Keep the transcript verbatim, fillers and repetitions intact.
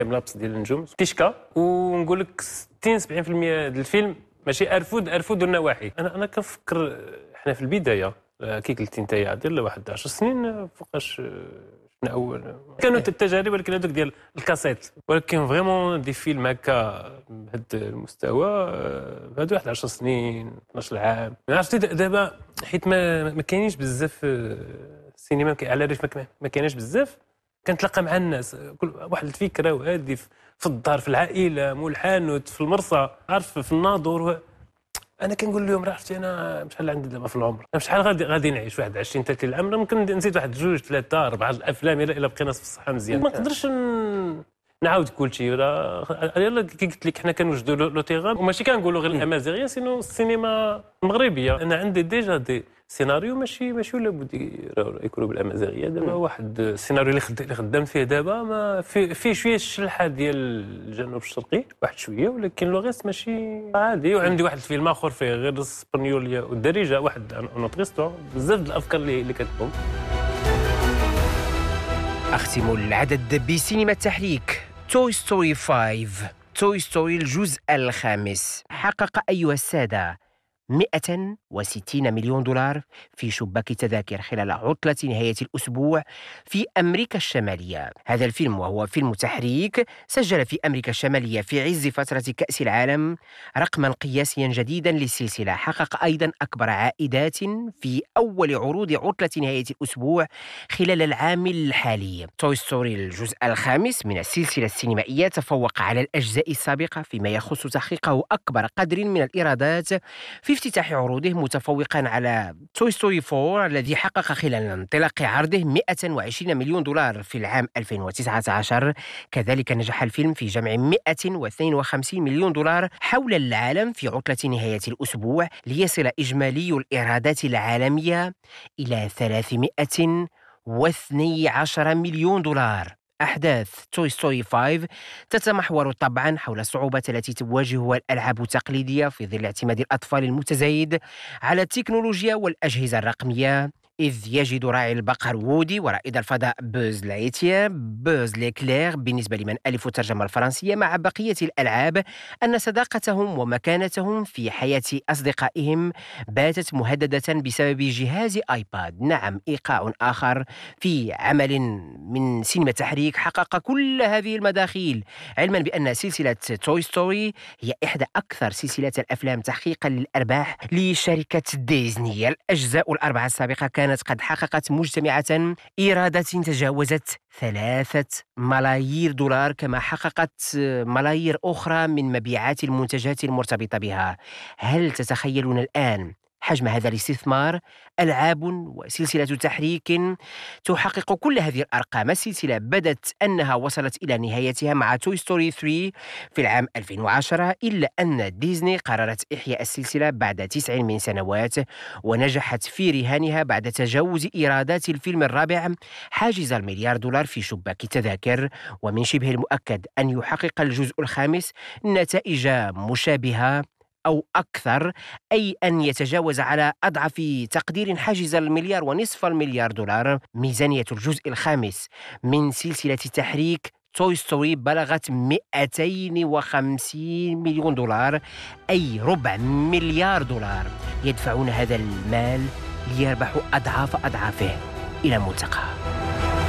ملابس ديال النجوم كيشكا، ونقول لك ستين سبعين بالمئة ديال الفيلم ماشي ارفود ارفود النواحي. انا انا كنفكر حنا في البدايه كي قلتي انت ديال واحد عشر سنين فوقاش شفنا اول كانوا التجارب، ولكن هذوك ديال الكاسيت، ولكن فريمون دي فيلم هكا بهذا المستوى هذو واحد عشر سنين اثناش عام. عرفتي دابا حيت ما ما كاينينش بزاف السينما على ريف، ما كايناش بزاف، كنتلاقى مع الناس كل واحد الفكره وهذه في الدار في العائله مول الحانوت في المرصى عارف في الناظور. انا كنقول لهم راه عرفتي انا شحال عندي دابا في العمر، شحال غادي غادي نعيش واحد عشرين ثلاثين عام، ممكن نزيد واحد جوج ثلاثه اربعه الافلام الا الا بقينا في الصحه مزيان. ما نقدرش نعاود كل شيء. راه يلاه كي قلت لك حنا كنوجدوا لو تيغام، وماشي كنقولوا غير الامازيغيه سينو السينما المغربيه. انا عندي ديجا دي سيناريو ماشي ماشي ولا بد يكونوا بالامازيغيه. دابا واحد السيناريو اللي اللي خدام فيه دابا ما في فيه شويه الشلحه ديال الجنوب الشرقي واحد شويه، ولكن لو غيست ماشي عادي. وعندي واحد الفيلم اخر فيه غير الاسبانيوليه والدارجه، واحد اونوتريستو بزاف د الافكار اللي اللي كتبهم. اختم العدد بسينما التحريك. توي ستوري خمسة، توي ستوري الجزء الخامس، حقق أيها السادة مئة وستين مليون دولار في شباك تذاكر خلال عطلة نهاية الأسبوع في أمريكا الشمالية. هذا الفيلم وهو فيلم تحريك سجل في أمريكا الشمالية في عز فترة كأس العالم رقما قياسيا جديدا للسلسلة. حقق أيضا أكبر عائدات في أول عروض عطلة نهاية الأسبوع خلال العام الحالي. توي ستوري الجزء الخامس من السلسلة السينمائية تفوق على الأجزاء السابقة فيما يخص تحقيقه أكبر قدر من الإيرادات في افتتاح عروضه، متفوقا على توي ستوري أربعة الذي حقق خلال انطلاق عرضه مئة وعشرين مليون دولار في العام ألفين وتسعة عشر. كذلك نجح الفيلم في جمع مئة واثنين وخمسين مليون دولار حول العالم في عطلة نهاية الأسبوع، ليصل إجمالي الإيرادات العالمية إلى ثلاثمئة واثني عشر مليون دولار. أحداث توي ستوري خمسة تتمحور طبعا حول الصعوبات التي تواجهها الألعاب التقليدية في ظل اعتماد الأطفال المتزايد على التكنولوجيا والأجهزة الرقمية، إذ يجد راعي البقر وودي ورائد الفضاء بوز لايتير بوز ليكلير بالنسبة لمن ألفوا الترجمة الفرنسية مع بقية الألعاب أن صداقتهم ومكانتهم في حياة أصدقائهم باتت مهددة بسبب جهاز آيباد. نعم، إيقاع آخر في عمل من سينما تحريك حقق كل هذه المداخيل، علما بأن سلسلة توي ستوري هي إحدى أكثر سلسلات الأفلام تحقيقا للأرباح لشركة ديزني. الأجزاء الأربعة السابقة كانت قد حققت مجتمعة إيرادات تجاوزت ثلاثة ملايير دولار، كما حققت ملايير أخرى من مبيعات المنتجات المرتبطة بها. هل تتخيلون الآن حجم هذا الاستثمار؟ ألعاب وسلسلة تحريك تحقق كل هذه الأرقام. السلسلة بدت أنها وصلت إلى نهايتها مع توي ستوري ثلاثة في العام ألفين وعشرة، إلا أن ديزني قررت إحياء السلسلة بعد تسع من سنوات، ونجحت في رهانها بعد تجاوز إيرادات الفيلم الرابع حاجز المليار دولار في شباك التذاكر. ومن شبه المؤكد أن يحقق الجزء الخامس نتائج مشابهة أو أكثر، أي أن يتجاوز على أضعاف تقدير حاجز المليار ونصف المليار دولار. ميزانية الجزء الخامس من سلسلة تحريك توي ستوري بلغت مئتين وخمسين مليون دولار، أي ربع مليار دولار. يدفعون هذا المال ليربحوا أضعاف أضعافه إلى الملتقى.